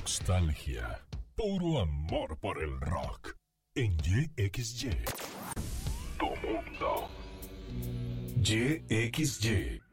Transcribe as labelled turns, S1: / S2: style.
S1: nostalgia, puro amor por el rock. En YXY. Tu mundo. YXY.